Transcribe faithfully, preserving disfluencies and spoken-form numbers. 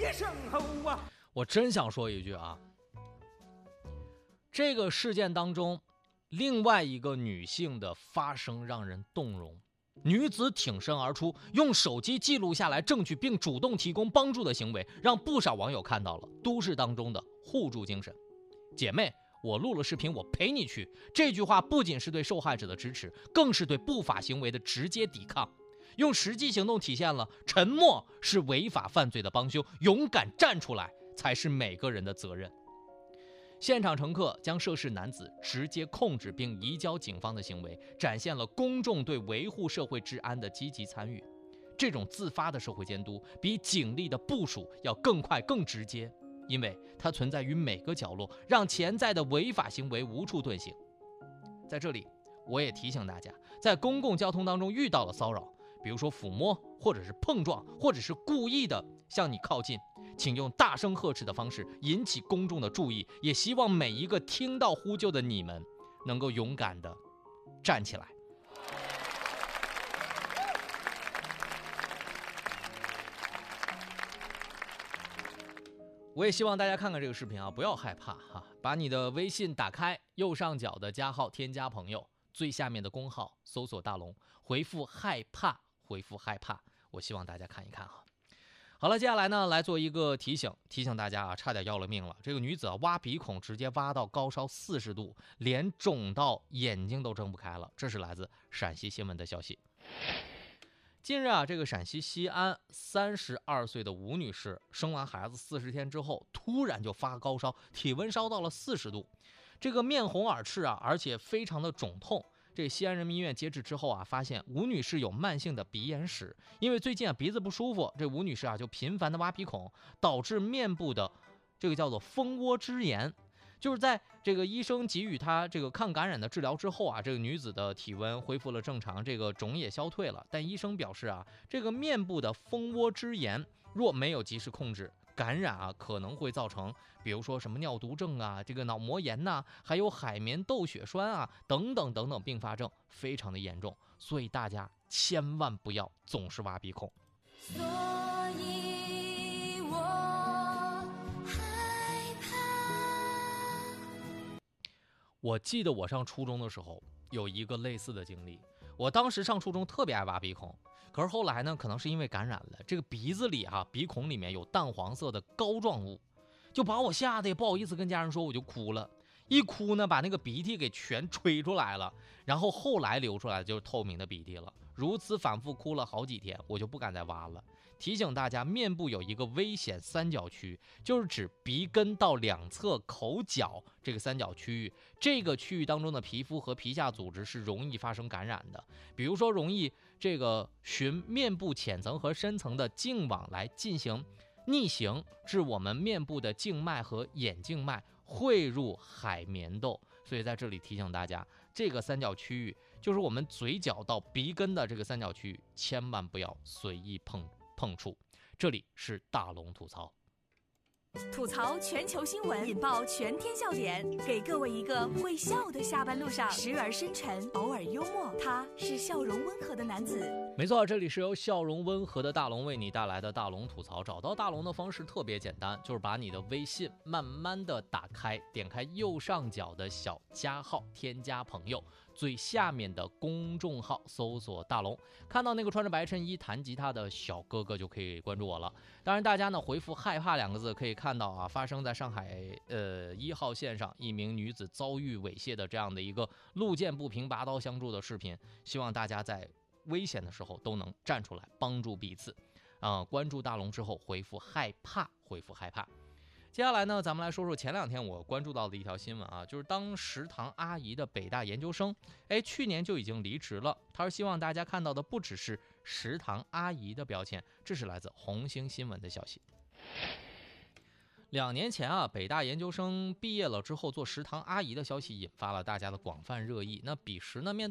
一声吼啊！ 我真想说一句啊，这个事件当中，另外一个女性的发声让人动容。女子挺身而出，用手机记录下来证据，并主动提供帮助的行为，让不少网友看到了都市当中的互助精神。姐妹，我录了视频，我陪你去。这句话不仅是对受害者的支持，更是对不法行为的直接抵抗。用实际行动体现了沉默是违法犯罪的帮凶，勇敢站出来才是每个人的责任。现场乘客将涉事男子直接控制并移交警方的行为，展现了公众对维护社会治安的积极参与。这种自发的社会监督比警力的部署要更快更直接，因为它存在于每个角落，让潜在的违法行为无处遁形。在这里，我也提醒大家，在公共交通当中遇到了骚扰，比如说抚摸，或者是碰撞，或者是故意的向你靠近，请用大声呵斥的方式引起公众的注意，也希望每一个听到呼救的你们能够勇敢地站起来。我也希望大家看看这个视频啊，不要害怕哈、啊，把你的微信打开，右上角的加号添加朋友，最下面的公号搜索大龙，回复害怕，回复害怕，我希望大家看一看哈。好了，接下来呢，来做一个提醒，提醒大家啊，差点要了命了。这个女子啊，挖鼻孔直接挖到高烧四十度，脸肿到眼睛都睁不开了。这是来自陕西新闻的消息。近日啊，这个陕西西安三十二岁的吴女士生完孩子四十天之后，突然就发高烧，体温烧到了四十度，这个面红耳赤啊，而且非常的肿痛。这西安人民医院接治之后啊，发现吴女士有慢性的鼻炎史，因为最近啊鼻子不舒服，这吴女士啊就频繁的挖鼻孔，导致面部的这个叫做蜂窝支炎。就是在这个医生给予她这个抗感染的治疗之后啊，这个女子的体温恢复了正常，这个肿也消退了。但医生表示啊，这个面部的蜂窝支炎若没有及时控制，感染啊可能会造成，比如说什么尿毒症啊，这个脑膜炎呐、啊，还有海绵窦血栓啊等等等等并发症，非常的严重。所以大家千万不要总是挖鼻孔。 所以我害怕。 我记得我上初中的时候有一个类似的经历。我当时上初中特别爱挖鼻孔，可是后来呢，可能是因为感染了，这个鼻子里啊，鼻孔里面有淡黄色的膏状物，就把我吓得也不好意思跟家人说，我就哭了。一哭呢，把那个鼻涕给全吹出来了，然后后来流出来的就是透明的鼻涕了。如此反复哭了好几天，我就不敢再挖了。提醒大家，面部有一个危险三角区，就是指鼻根到两侧口角这个三角区域，这个区域当中的皮肤和皮下组织是容易发生感染的，比如说容易这个循面部浅层和深层的径网来进行逆行，致我们面部的静脉和眼静脉汇入海绵窦。所以在这里提醒大家，这个三角区域就是我们嘴角到鼻根的这个三角区域，千万不要随意碰碰触。这里是大龙吐槽， 吐槽全球新闻，引爆全天笑点，给各位一个会笑的下班路上，时而深沉，偶尔幽默，他是笑容温和的男子。 没错，这里是由笑容温和的大龙为你带来的大龙吐槽。找到大龙的方式特别简单，就是把你的微信慢慢的打开，点开右上角的小加号，添加朋友，最下面的公众号搜索大龙，看到那个穿着白衬衣弹吉他的小哥哥就可以关注我了。当然大家呢回复害怕两个字，可以看到啊，发生在上海呃一号线上一名女子遭遇猥亵的这样的一个路见不平拔刀相助的视频。希望大家在危险的时候都能站出来帮助彼此啊、呃！关注大龙之后回复害怕，回复害怕。接下来呢，咱们来说说前两天我关注到的一条新闻啊，就是当食堂阿姨的北大研究生，哎，去年就已经离职了。他说希望大家看到的不只是食堂阿姨的标签，这是来自红星新闻的消息。两年前啊，北大研究生毕业了之后做食堂阿姨的消息引发了大家的广泛热议。那彼时呢，面